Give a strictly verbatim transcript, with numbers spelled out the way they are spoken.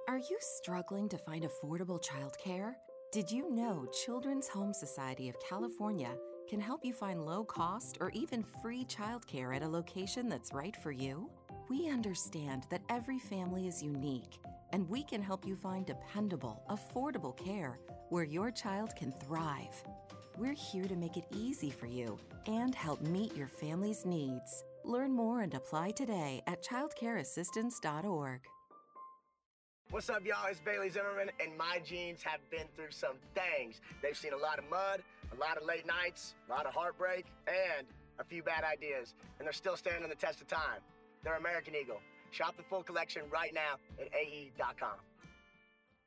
Are you struggling to find affordable childcare? Did you know Children's Home Society of California can help you find low-cost or even free childcare at a location that's right for you? We understand that every family is unique, and we can help you find dependable, affordable care where your child can thrive. We're here to make it easy for you and help meet your family's needs. Learn more and apply today at child care assistance dot org. What's up, y'all? It's Bailey Zimmerman, and my jeans have been through some things. They've seen a lot of mud, a lot of late nights, a lot of heartbreak, and a few bad ideas, and they're still standing the test of time. They're American Eagle. Shop the full collection right now at A E dot com.